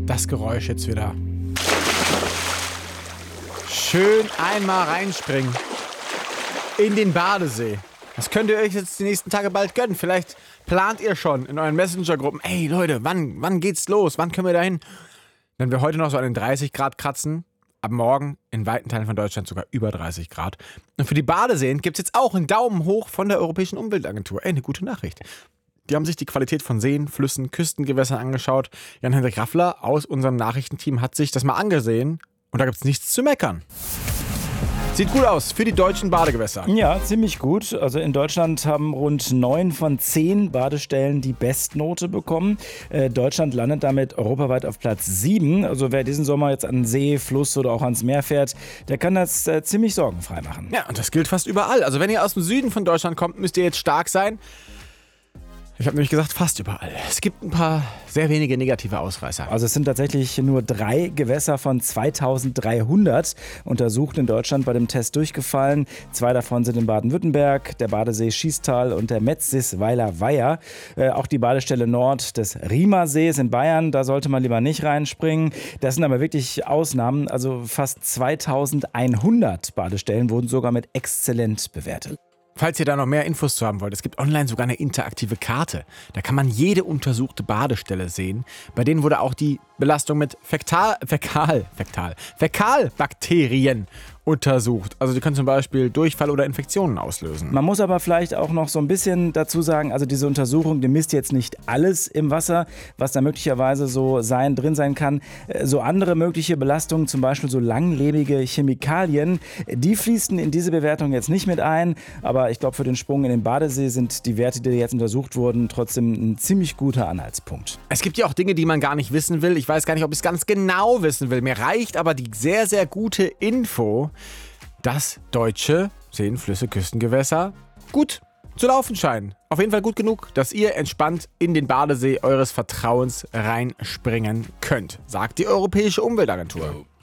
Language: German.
das Geräusch jetzt wieder. Schön einmal reinspringen in den Badesee. Das könnt ihr euch jetzt die nächsten Tage bald gönnen. Vielleicht plant ihr schon in euren Messenger-Gruppen, ey Leute, wann geht's los? Wann können wir dahin? Wenn wir heute noch so an den 30 Grad kratzen, ab morgen in weiten Teilen von Deutschland sogar über 30 Grad. Und für die Badeseen gibt es jetzt auch einen Daumen hoch von der Europäischen Umweltagentur. Ey, eine gute Nachricht. Die haben sich die Qualität von Seen, Flüssen, Küstengewässern angeschaut. Jan-Hendrik Raffler aus unserem Nachrichtenteam hat sich das mal angesehen und da gibt es nichts zu meckern. Sieht gut aus für die deutschen Badegewässer. Ja, ziemlich gut. Also in Deutschland haben rund 9 von 10 Badestellen die Bestnote bekommen. Deutschland landet damit europaweit auf Platz 7. Also wer diesen Sommer jetzt an See, Fluss oder auch ans Meer fährt, der kann das ziemlich sorgenfrei machen. Ja, und das gilt fast überall. Also wenn ihr aus dem Süden von Deutschland kommt, müsst ihr jetzt stark sein. Ich habe nämlich gesagt, fast überall. Es gibt ein paar sehr wenige negative Ausreißer. Also es sind tatsächlich nur 3 Gewässer von 2300 untersucht in Deutschland bei dem Test durchgefallen. 2 davon sind in Baden-Württemberg, der Badesee Schiestal und der Metzisweiler Weiher. Auch die Badestelle Nord des Riemersees in Bayern, da sollte man lieber nicht reinspringen. Das sind aber wirklich Ausnahmen. Also fast 2100 Badestellen wurden sogar mit exzellent bewertet. Falls ihr da noch mehr Infos zu haben wollt, es gibt online sogar eine interaktive Karte. Da kann man jede untersuchte Badestelle sehen. Bei denen wurde auch die Belastung mit Fäkalbakterien untersucht. Also die können zum Beispiel Durchfall oder Infektionen auslösen. Man muss aber vielleicht auch noch so ein bisschen dazu sagen, also diese Untersuchung, die misst jetzt nicht alles im Wasser, was da möglicherweise so drin sein kann. So andere mögliche Belastungen, zum Beispiel so langlebige Chemikalien, die fließen in diese Bewertung jetzt nicht mit ein. Aber ich glaube, für den Sprung in den Badesee sind die Werte, die jetzt untersucht wurden, trotzdem ein ziemlich guter Anhaltspunkt. Es gibt ja auch Dinge, die man gar nicht wissen will. Ich weiß gar nicht, ob ich es ganz genau wissen will. Mir reicht aber die sehr, sehr gute Info, dass deutsche Seen, Flüsse, Küstengewässer gut zu laufen scheinen. Auf jeden Fall gut genug, dass ihr entspannt in den Badesee eures Vertrauens reinspringen könnt, sagt die Europäische Umweltagentur.